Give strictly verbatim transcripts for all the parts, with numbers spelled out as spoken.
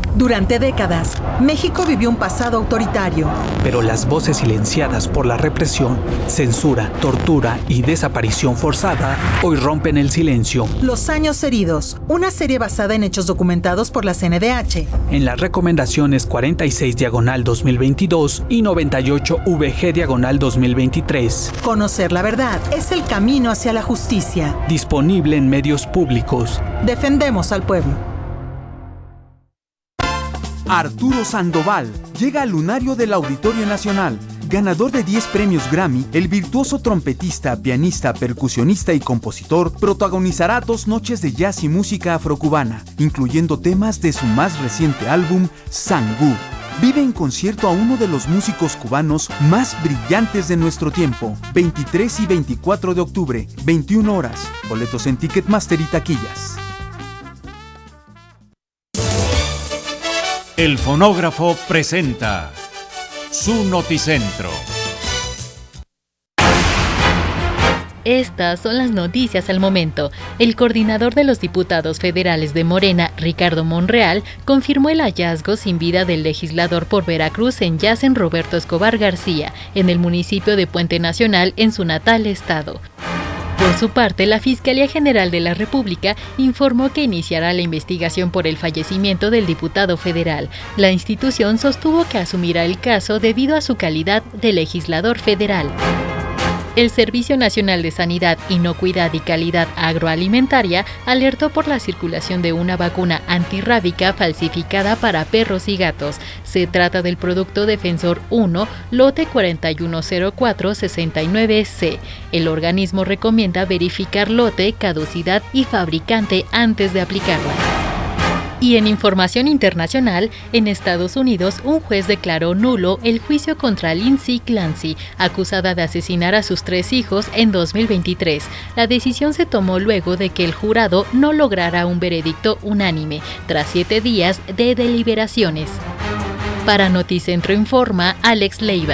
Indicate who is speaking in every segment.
Speaker 1: Durante décadas, México vivió un pasado autoritario.
Speaker 2: Pero las voces silenciadas por la represión, censura, tortura y desaparición forzada hoy rompen el silencio.
Speaker 1: Los años heridos, una serie basada en hechos documentados por la C N D H.
Speaker 2: En las recomendaciones cuarenta y seis diagonal dos mil veintidós y noventa y ocho V G diagonal dos mil veintitrés.
Speaker 1: Conocer la verdad es el camino hacia la justicia.
Speaker 2: Disponible en medios públicos.
Speaker 1: Defendemos al pueblo.
Speaker 3: Arturo Sandoval llega al lunario del Auditorio Nacional. Ganador de diez premios Grammy, el virtuoso trompetista, pianista, percusionista y compositor protagonizará dos noches de jazz y música afrocubana, incluyendo temas de su más reciente álbum, Sangú. Vive en concierto a uno de los músicos cubanos más brillantes de nuestro tiempo. veintitrés y veinticuatro de octubre, veintiuna horas. Boletos en Ticketmaster y taquillas.
Speaker 4: El Fonógrafo presenta su Noticentro.
Speaker 5: Estas son las noticias al momento. El coordinador de los diputados federales de Morena, Ricardo Monreal, confirmó el hallazgo sin vida del legislador por Veracruz en Yacen Roberto Escobar García, en el municipio de Puente Nacional, en su natal estado. Por su parte, la Fiscalía General de la República informó que iniciará la investigación por el fallecimiento del diputado federal. La institución sostuvo que asumirá el caso debido a su calidad de legislador federal. El Servicio Nacional de Sanidad, Inocuidad y Calidad Agroalimentaria alertó por la circulación de una vacuna antirrábica falsificada para perros y gatos. Se trata del producto Defensor uno, lote cuarenta y uno cero cuatro sesenta y nueve C. El organismo recomienda verificar lote, caducidad y fabricante antes de aplicarla. Y en información internacional, en Estados Unidos, un juez declaró nulo el juicio contra Lindsay Clancy, acusada de asesinar a sus tres hijos en dos mil veintitrés. La decisión se tomó luego de que el jurado no lograra un veredicto unánime, tras siete días de deliberaciones. Para Noticentro Informa, Alex Leiva.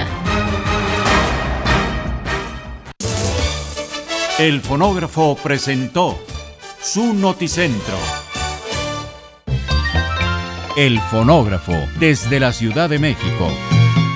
Speaker 4: El Fonógrafo presentó su Noticentro. El Fonógrafo, desde la Ciudad de México.